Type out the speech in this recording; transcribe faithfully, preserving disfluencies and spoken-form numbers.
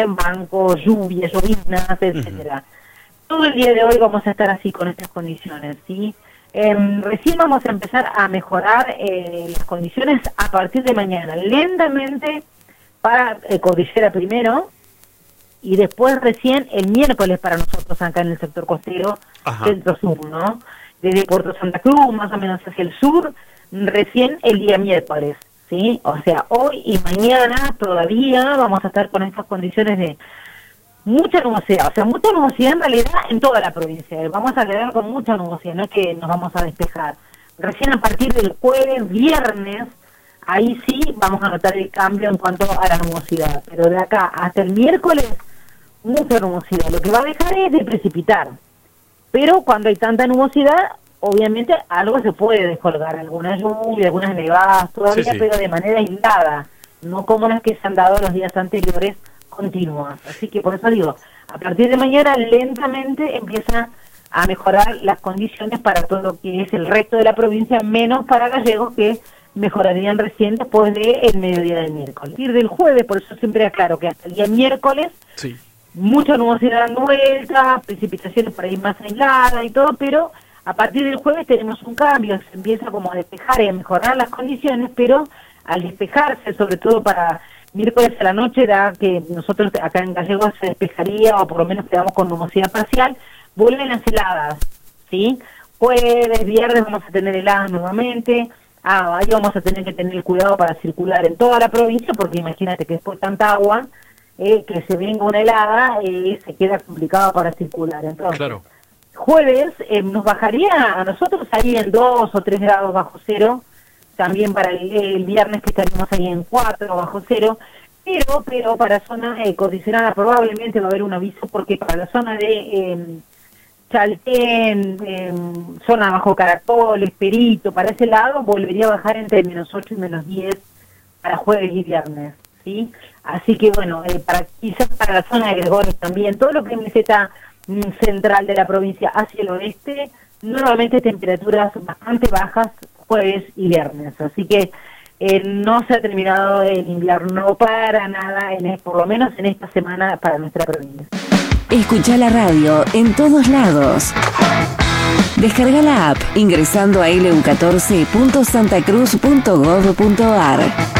bancos, lluvias, llovinas, etcétera. Uh-huh. Todo el día de hoy vamos a estar así con estas condiciones, ¿sí? Eh, recién vamos a empezar a mejorar eh, las condiciones a partir de mañana, lentamente para eh, Cordillera primero, y después recién el miércoles para nosotros acá en el sector costero, centro-sur, ¿no? Desde Puerto Santa Cruz, más o menos hacia el sur, recién el día miércoles, ¿sí? O sea, hoy y mañana todavía vamos a estar con estas condiciones de mucha nubosidad, o sea, mucha nubosidad en realidad en toda la provincia. Vamos a quedar con mucha nubosidad, no es que nos vamos a despejar. Recién a partir del jueves, viernes, ahí sí vamos a notar el cambio en cuanto a la nubosidad. Pero de acá hasta el miércoles, mucha nubosidad. Lo que va a dejar es de precipitar. Pero cuando hay tanta nubosidad, obviamente algo se puede descolgar, alguna lluvia, algunas nevadas todavía, sí, sí. pero de manera aislada, no como las que se han dado los días anteriores, continuas. Así que por eso digo, a partir de mañana lentamente empiezan a mejorar las condiciones para todo lo que es el resto de la provincia, menos para Gallegos, que mejorarían recién después del mediodía del miércoles. A partir del jueves, por eso siempre aclaro que hasta el día miércoles, sí. mucha nubosidad dando vuelta, precipitaciones por ahí más aisladas y todo, pero a partir del jueves tenemos un cambio, se empieza como a despejar y a mejorar las condiciones, pero al despejarse, sobre todo para miércoles a la noche, da que nosotros acá en Gallegos se despejaría, o por lo menos quedamos con nubosidad parcial, vuelven las heladas, ¿sí? Jueves, viernes vamos a tener heladas nuevamente, ah, ahí vamos a tener que tener cuidado para circular en toda la provincia, porque imagínate que después de tanta agua, eh, que se venga una helada, eh, se queda complicado para circular. Entonces, claro. jueves eh, nos bajaría a nosotros ahí en dos o tres grados bajo cero, también para el, el viernes que estaríamos ahí en cuatro bajo cero, pero pero para zona eh, condicionada probablemente va a haber un aviso, porque para la zona de eh, Chaltén, eh, zona bajo Caracol, Esperito, para ese lado volvería a bajar entre menos ocho y menos diez para jueves y viernes, ¿sí? Así que bueno, eh, para quizás para la zona de Gregorio también, todo lo que es meseta mm, central de la provincia hacia el oeste, normalmente temperaturas bastante bajas jueves y viernes, así que eh, no se ha terminado el invierno para nada, en, por lo menos en esta semana para nuestra provincia. Escucha la radio en todos lados. Descarga la app ingresando a elu catorce punto santacruz punto gov punto ar.